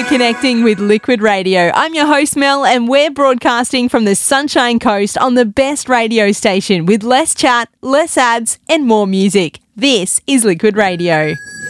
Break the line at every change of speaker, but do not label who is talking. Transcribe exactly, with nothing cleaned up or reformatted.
for connecting with Liquid Radio. I'm your host, Mel, and we're broadcasting from the Sunshine Coast on the best radio station with less chat, less ads, and more music. This is Liquid Radio.